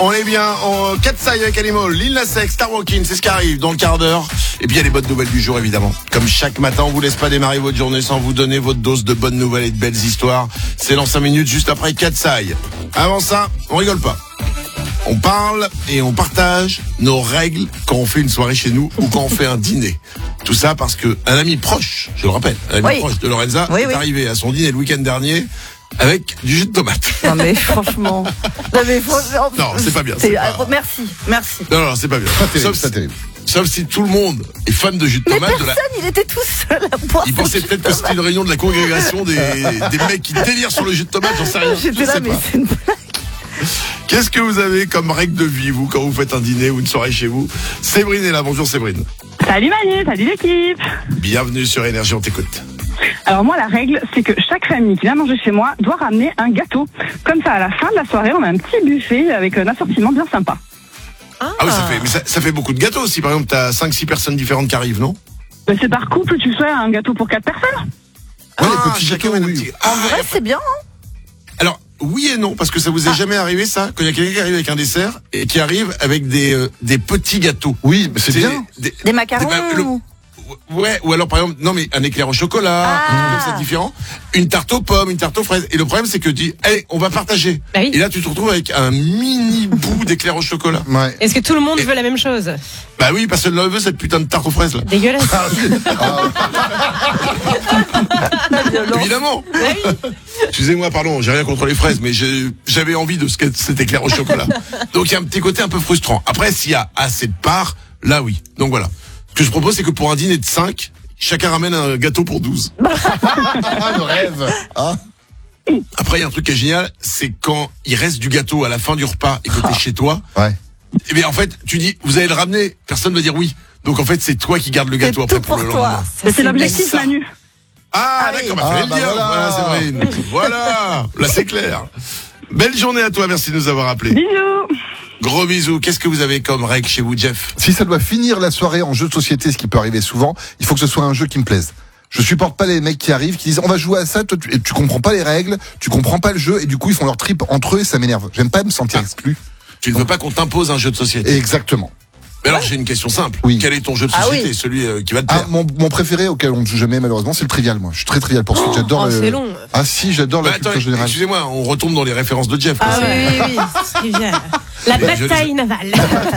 On est bien en Katsai avec Animal, Lil Nas X, Star Walking, c'est ce qui arrive dans le quart d'heure. Et puis il y a les bonnes nouvelles du jour évidemment. Comme chaque matin, on vous laisse pas démarrer votre journée sans vous donner votre dose de bonnes nouvelles et de belles histoires. C'est dans 5 minutes juste après Katsai. Avant ça, on rigole pas. On parle et on partage nos règles quand on fait une soirée chez nous ou quand on fait un dîner. Tout ça parce que un ami proche, je le rappelle, un ami proche de Lorenza est arrivé à son dîner le week-end dernier avec du jus de tomate. Non mais franchement. Non, c'est pas bien. Merci. Non, c'est pas bien. Terrible. Sauf si tout le monde est fan de jus de tomate. Mais personne, il était tout seul à boire. Il pensait peut-être que c'était une réunion de la congrégation des mecs qui délirent sur le jus de tomate, j'en sais rien. J'étais là, mais c'est une blague. Qu'est-ce que vous avez comme règle de vie, vous, quand vous faites un dîner ou une soirée chez vous? Séverine est là. Bonjour Séverine. Salut Manu, salut l'équipe. Bienvenue sur Énergie, on t'écoute. Alors moi, la règle, c'est que chaque famille qui vient manger chez moi doit ramener un gâteau. Comme ça, à la fin de la soirée, on a un petit buffet avec un assortiment bien sympa. Ah oui, ça fait beaucoup de gâteaux aussi. Par exemple, t'as 5-6 personnes différentes qui arrivent, non? C'est par couple, tu fais un gâteau pour 4 personnes. Ouais, les petits gâteaux, oui. En vrai, c'est bien, hein? Alors, oui et non, parce que ça vous est jamais arrivé, ça, quand il y a quelqu'un qui arrive avec un dessert et qui arrive avec des petits gâteaux. Oui, mais c'est bien. Des macarons. Ouais, ou alors par exemple, non mais un éclair au chocolat, un truc comme ça différent, une tarte aux pommes, une tarte aux fraises. Et le problème c'est que tu dis, allez, on va partager. Bah oui. Et là tu te retrouves avec un mini bout d'éclair au chocolat. Ouais. Est-ce que tout le monde veut la même chose? Bah oui, parce que l'un veut cette putain de tarte aux fraises là. Dégueulasse. Évidemment. Excusez-moi, pardon, j'ai rien contre les fraises, mais j'avais envie de cet éclair au chocolat. Donc il y a un petit côté un peu frustrant. Après, s'il y a assez de parts, là oui. Donc voilà. Ce que je propose, c'est que pour un dîner de 5, chacun ramène un gâteau pour 12. Le rêve. Ah. Après, il y a un truc qui est génial, c'est quand il reste du gâteau à la fin du repas et que t'es chez toi. Ouais. Et bien en fait, tu dis, vous allez le ramener, personne va dire oui. Donc en fait, c'est toi qui gardes le gâteau après pour le lendemain. C'est l'objectif, Manu. Ah d'accord, fallait le dire. Voilà, Séverine. Voilà, là c'est clair. Belle journée à toi, merci de nous avoir appelés. Bisous. Gros bisous. Qu'est-ce que vous avez comme règle chez vous, Jeff? Si ça doit finir la soirée en jeu de société, ce qui peut arriver souvent, il faut que ce soit un jeu qui me plaise. Je supporte pas les mecs qui arrivent, qui disent on va jouer à ça, toi, tu comprends pas les règles, tu comprends pas le jeu, et du coup ils font leur trip entre eux et ça m'énerve. J'aime pas me sentir exclu. Tu ne veux pas qu'on t'impose un jeu de société? Exactement. Mais alors j'ai une question simple. Oui. Quel est ton jeu de société, celui qui va te plaire? Mon préféré auquel on ne joue jamais malheureusement, c'est le trivial. Moi, je suis très trivial pour ce que j'adore. C'est long. Ah si, j'adore la attends, culture générale. excusez-moi, on retombe dans les références de Jeff. Ah oui, c'est bien. La bataille navale.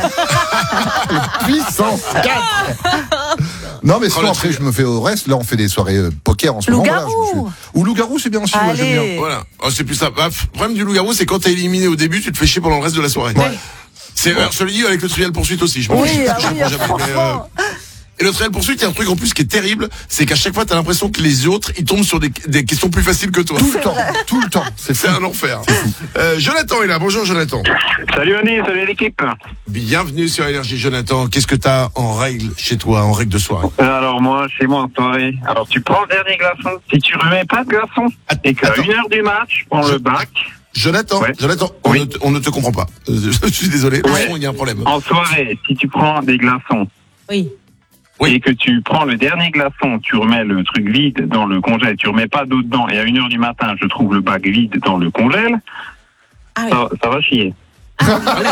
Puissance 4. Non mais sinon après je me fais au reste. Là on fait des soirées poker en ce moment. Loup-garou. Ou loup-garou c'est bien aussi. Ouais, j'aime bien. Voilà. Oh, c'est plus ça. Le problème du loup-garou, c'est quand t'es éliminé au début, tu te fais chier pendant le reste de la soirée. Ouais. C'est je te le dis avec le trivial poursuite aussi. Je m'en fiche, je comprends jamais. franchement. Et le trial poursuite, il y a un truc en plus qui est terrible, c'est qu'à chaque fois, t'as l'impression que les autres, ils tombent sur des questions plus faciles que toi. Tout le temps. C'est un enfer. Jonathan est là. Bonjour Jonathan. Salut Annie, salut l'équipe. Bienvenue sur Énergie Jonathan. Qu'est-ce que t'as en règle chez toi, en règle de soirée? Alors moi, chez moi en soirée, alors tu prends le dernier glaçon. Si tu remets pas de glaçon et qu'à 1h du match, tu prends le bac. Jonathan, Oui. on ne te comprend pas. Je suis désolé, il y a un problème. En soirée, si tu prends des glaçons Oui. et que tu prends le dernier glaçon, tu remets le truc vide dans le congèle, tu remets pas d'eau dedans et à 1h du matin, je trouve le bac vide dans le congèle, Ah oui. ça va chier. Ah oui,